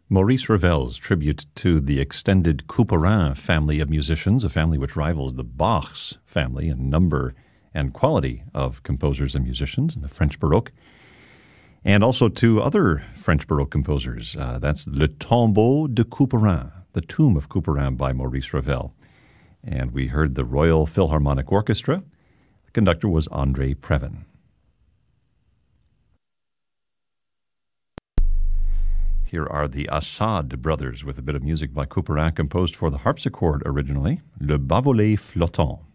Maurice Ravel's tribute to the extended Couperin family of musicians, a family which rivals the Bach's family in number and quality of composers and musicians in the French Baroque, and also to other French Baroque composers. That's Le Tombeau de Couperin, The Tomb of Couperin by Maurice Ravel. And we heard the Royal Philharmonic Orchestra. The conductor was André Previn. Here are the Assad brothers with a bit of music by Couperin composed for the harpsichord originally, Le Bas Volet Flottant.